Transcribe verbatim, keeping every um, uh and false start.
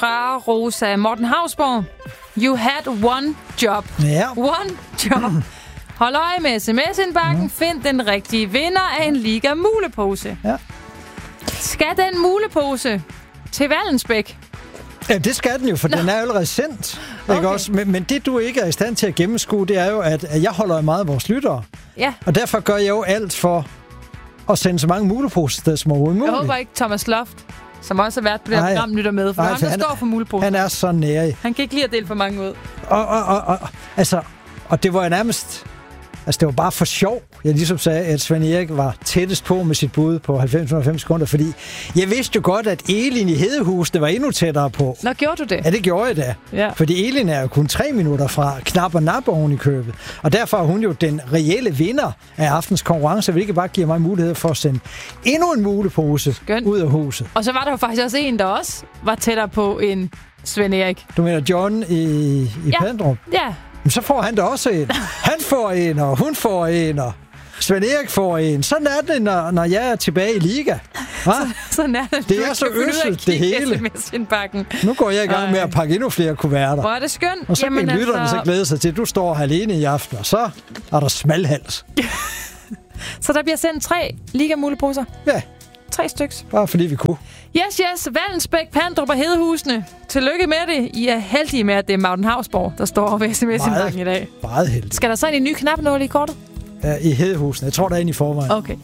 fra Rosa Morten Hausborg. You had one job. Ja. One job. Hold øje med sms-indbakken. Mm. Find den rigtige vinder af en Liga mulepose. Ja. Skal den mulepose til Vallensbæk? Ja, det skal den jo, for Nå. den er jo allerede sendt. Okay. Ikke også? Men, men det, du ikke er i stand til at gennemskue, det er jo, at, at jeg holder meget af vores lyttere. Ja. Og derfor gør jeg jo alt for at sende så mange muleposer, som overhovedet muligt. Jeg håber ikke, Thomas Loft, som også har været på det her program, lytter med, for Ej, han, der står for muleposer. Han er så nærig. Han kan ikke lide at dele for mange ud. Og, og, og, og, altså, og det var jo nærmest... Altså, det var bare for sjov. Jeg ligesom sagde, at Svend Erik var tættest på med sit bud på halvfems komma fem sekunder, fordi jeg vidste jo godt, at Elin i Hedehusene var endnu tættere på. Nå, gjorde du det? Ja, det gjorde jeg da. Ja. Fordi Elin er jo kun tre minutter fra knap og nap oven i købet. Og derfor er hun jo den reelle vinder af aftens konkurrence, hvilket bare giver mig mulighed for at sende endnu en mulepose Skønt. ud af huset. Og så var der jo faktisk også en, der også var tættere på en Svend Erik. Du mener John i, i ja. Pandrup? Ja. Men så får han da også en. Han får en, og hun får en, og Svend Erik får en. Sådan er det, når, når jeg er tilbage i Liga. Så, sådan er det. Det er så øsselt, det hele. Nu går jeg i gang Ej. med at pakke endnu flere kuverter. Hvor er det skønt. Og så kan lytterne altså... så glæde sig til, at du står alene i aften, og så er der smalhals. Så der bliver sendt tre Liga-muleposer? Ja. Tre styks. Bare fordi vi kunne. Yes, yes. Vallensbæk, Pandrup og Hedehusene. Tillykke med det. I er heldige med, at det er Morten Hausborg, der står over sms-indbakken i dag. Meget heldig. Skal der så ind en ny knapnål i kortet? Ja, i Hedehusene. Jeg tror, der er en i forvejen. Okay.